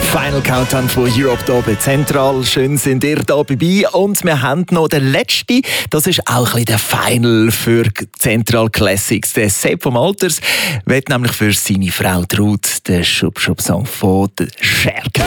Final Countdown von Europe hier bei Zentral. Schön sind ihr da dabei. Und wir haben noch den letzten. Das ist auch ein bisschen der Final für Zentral Classics. Der Sepp vom Alters wird nämlich für seine Frau Trud den Schub-Schub-Song von der Scherke.